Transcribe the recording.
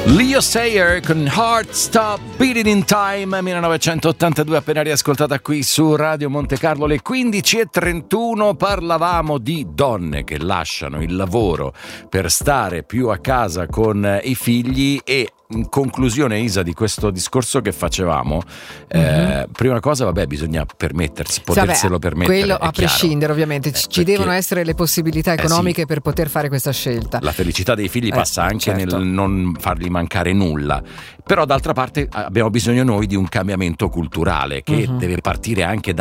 Leo Sayer con Heart Stop Beating in Time 1982, appena riascoltata qui su Radio Monte Carlo. Le 15:31 parlavamo di donne che lasciano il lavoro per stare più a casa con i figli e in conclusione, Isa, di questo discorso che facevamo, prima cosa, bisogna poterselo permettere. Quello a prescindere, ovviamente, ci devono essere le possibilità economiche per poter fare questa scelta. La felicità dei figli passa anche nel non fargli mancare nulla, però d'altra parte abbiamo bisogno noi di un cambiamento culturale che deve partire anche